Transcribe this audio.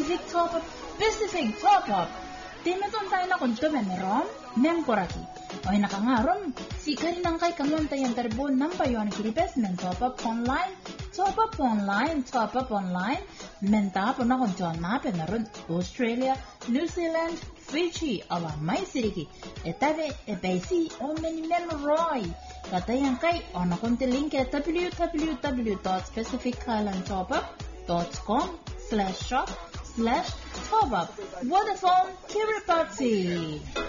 Pacific Top-Up. Timetun tayo na kuntumen rom, memporaki. O nakangarom, si karinang kay kamuntayan terbo nampayon kiripes men top-up online, menta po na kuntuan mape na ron Australia, New Zealand, Fiji, awan may siriki. Etabe, ebesi, o men roy. Katayan kay o nakunti link at www.pacificislandtopup.com/shop/top-up. Vodafone Kiribati.